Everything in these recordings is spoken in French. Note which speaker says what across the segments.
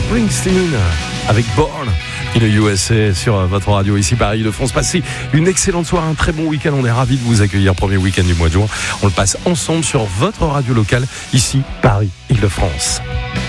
Speaker 1: Springsteen avec Born in the USA sur votre radio ici Paris Île-de-France. Passez une excellente soirée, un très bon week-end. On est ravis de vous accueillir. Premier week-end du mois de juin. On le passe ensemble sur votre radio locale ici Paris Île-de-France.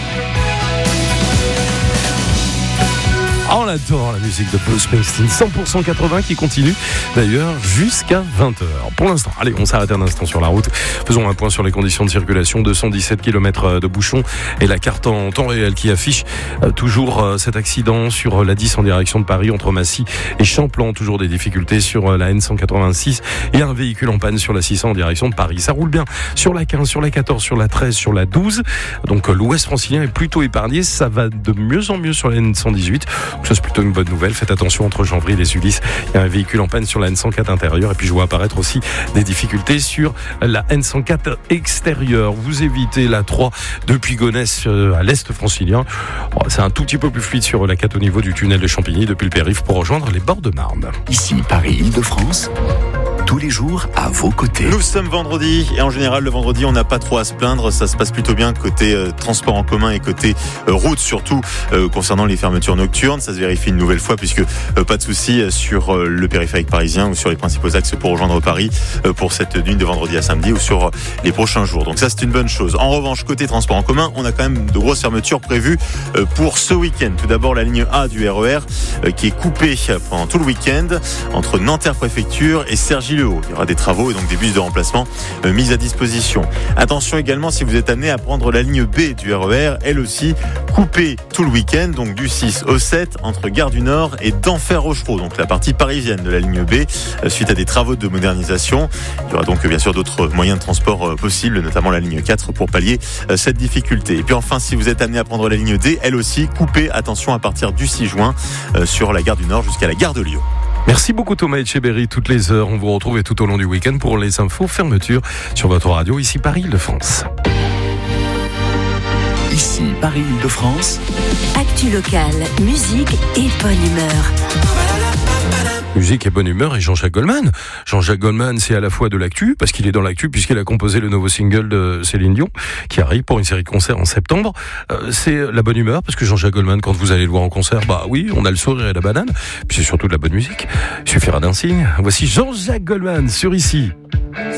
Speaker 1: On adore la musique de Bruce Springsteen, 100% 80 qui continue d'ailleurs jusqu'à 20h. Pour l'instant, allez, on s'arrête un instant sur la route. Faisons un point sur les conditions de circulation. 217 km de bouchons et la carte en temps réel qui affiche toujours cet accident sur la 10 en direction de Paris entre Massy et Champlan. Toujours des difficultés sur la N186 et un véhicule en panne sur la 600 en direction de Paris. Ça roule bien sur la 15, sur la 14, sur la 13, sur la 12. Donc l'ouest francilien est plutôt épargné. Ça va de mieux en mieux sur la N118. Donc ça c'est plutôt une bonne nouvelle. Faites attention entre Janvry et les Ulysses. Il y a un véhicule en panne sur la N104 intérieure. Et puis je vois apparaître aussi des difficultés sur la N104 extérieure. Vous évitez la 3 depuis Gonesse à l'est francilien. C'est un tout petit peu plus fluide sur la 4 au niveau du tunnel de Champigny depuis le périph' pour rejoindre les bords de Marne.
Speaker 2: Ici Paris Île-de-France. Tous les jours à vos côtés.
Speaker 3: Nous sommes vendredi et en général le vendredi on n'a pas trop à se plaindre, ça se passe plutôt bien côté transport en commun et côté route surtout concernant les fermetures nocturnes. Ça se vérifie une nouvelle fois puisque pas de soucis sur le périphérique parisien ou sur les principaux axes pour rejoindre Paris pour cette nuit de vendredi à samedi ou sur les prochains jours. Donc ça c'est une bonne chose. En revanche côté transport en commun on a quand même de grosses fermetures prévues pour ce week-end. Tout d'abord la ligne A du RER qui est coupée pendant tout le week-end entre Nanterre Préfecture et Cergy-le-Haut. Il y aura des travaux et donc des bus de remplacement mis à disposition. Attention également si vous êtes amené à prendre la ligne B du RER, elle aussi coupée tout le week-end, donc du 6 au 7 entre Gare du Nord et Denfert-Rochereau, donc la partie parisienne de la ligne B, suite à des travaux de modernisation. Il y aura donc bien sûr d'autres moyens de transport possibles, notamment la ligne 4 pour pallier cette difficulté. Et puis enfin, si vous êtes amené à prendre la ligne D, elle aussi coupée, attention à partir du 6 juin sur la Gare du Nord jusqu'à la Gare de Lyon.
Speaker 1: Merci beaucoup Thomas Etcheberry. Toutes les heures, on vous retrouve tout au long du week-end pour les infos fermetures sur votre radio, ici Paris Île-de-France.
Speaker 2: Ici Paris Île-de-France.
Speaker 4: Actu locale, musique et bonne humeur.
Speaker 1: Musique et bonne humeur et Jean-Jacques Goldman. Jean-Jacques Goldman, c'est à la fois de l'actu, parce qu'il est dans l'actu, puisqu'il a composé le nouveau single de Céline Dion, qui arrive pour une série de concerts en septembre. C'est la bonne humeur, parce que Jean-Jacques Goldman, quand vous allez le voir en concert, bah oui, on a le sourire et la banane. Puis c'est surtout de la bonne musique. Il suffira d'un signe. Voici Jean-Jacques Goldman sur Ici.